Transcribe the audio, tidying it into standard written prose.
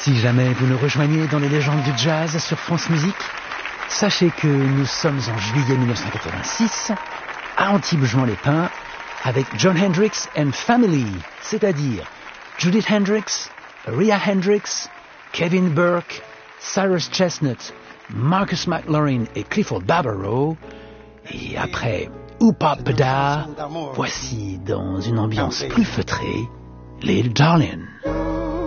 Si jamais vous nous rejoignez dans les légendes du jazz sur France Musique, sachez que nous sommes en juillet 1986 à Antibes-Juan-les-Pins avec Jon Hendricks and Family, c'est-à-dire Judith Hendricks, Rhea Hendricks, Kevin Burke, Cyrus Chestnut, Marcus McLaurin et Clifford Barbaro. Et après Oopa Pada, voici dans une ambiance plus feutrée Little Darling.